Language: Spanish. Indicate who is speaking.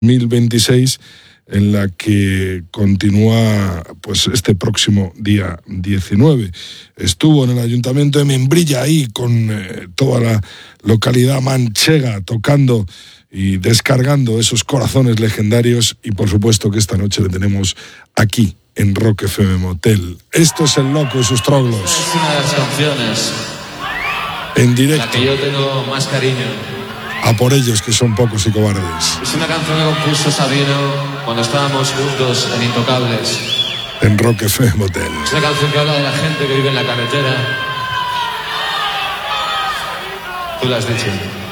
Speaker 1: 2026, en la que continúa pues este próximo día 19. Estuvo en el Ayuntamiento de Membrilla ahí con toda la localidad manchega tocando y descargando esos corazones legendarios, y por supuesto que esta noche le tenemos aquí en Rock FM Motel. Esto es El Loco y sus Troglos.
Speaker 2: Es una de las canciones
Speaker 1: en directo,
Speaker 2: la que yo tengo más cariño.
Speaker 1: A por ellos, que son pocos y cobardes.
Speaker 2: Es una canción que compuso Sabino cuando estábamos juntos en Intocables.
Speaker 1: En Rock FM Motel.
Speaker 2: Es una canción que habla de la gente que vive en la carretera. Tú lo has dicho.